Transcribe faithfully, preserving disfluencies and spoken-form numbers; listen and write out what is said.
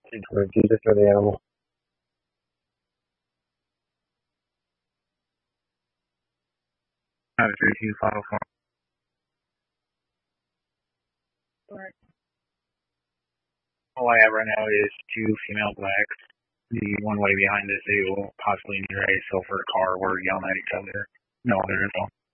For Jesus or the animal. Nine three two five four. Alright. All I have right now is two female blacks. The one way behind us, they will possibly need a silver car. We're yelling at each other. No other info.